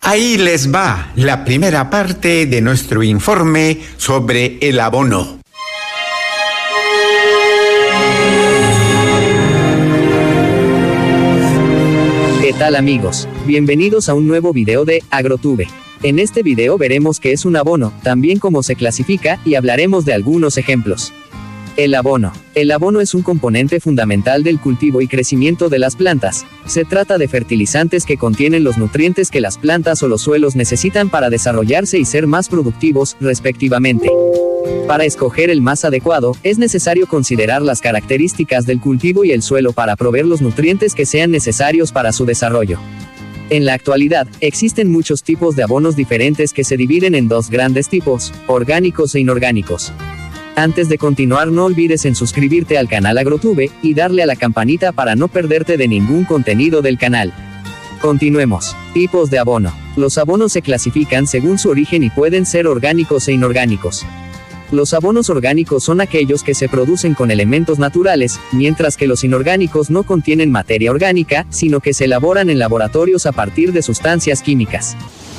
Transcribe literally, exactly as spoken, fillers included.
Ahí les va la primera parte de nuestro informe sobre el abono. ¿Qué tal, amigos? Bienvenidos a un nuevo video de AgroTube. En este video veremos qué es un abono, también cómo se clasifica, y hablaremos de algunos ejemplos. El abono. El abono es un componente fundamental del cultivo y crecimiento de las plantas. Se trata de fertilizantes que contienen los nutrientes que las plantas o los suelos necesitan para desarrollarse y ser más productivos, respectivamente. Para escoger el más adecuado, es necesario considerar las características del cultivo y el suelo para proveer los nutrientes que sean necesarios para su desarrollo. En la actualidad, existen muchos tipos de abonos diferentes que se dividen en dos grandes tipos, orgánicos e inorgánicos. Antes de continuar, no olvides en suscribirte al canal AgroTube y darle a la campanita para no perderte de ningún contenido del canal. Continuemos. Tipos de abono. Los abonos se clasifican según su origen y pueden ser orgánicos e inorgánicos. Los abonos orgánicos son aquellos que se producen con elementos naturales, mientras que los inorgánicos no contienen materia orgánica, sino que se elaboran en laboratorios a partir de sustancias químicas.